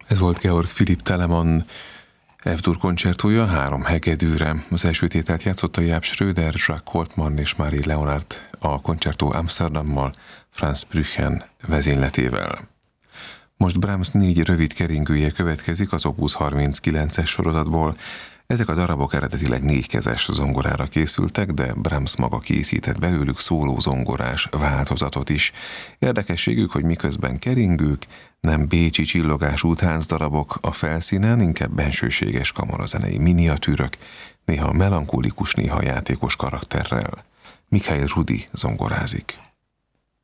Ez volt Georg Philipp Telemann F-dur koncertója 3 hegedűre. Az első tételt játszotta Jaap Schröder, Jacques Holtmann és Marie Leonard a koncertó Amsterdammal, Franz Brüchen vezényletével. Most Brahms 4 rövid keringője következik az Opus 39-es sorozatból. Ezek a darabok eredetileg 4 kezes zongorára készültek, de Brahms maga készített belőlük szólózongorás változatot is. Érdekességük, hogy miközben keringők, nem bécsi csillogású táncdarabok a felszínen, inkább bensőséges kamarazenei miniatűrök, néha melankolikus, néha játékos karakterrel. Mikhail Rudi zongorázik.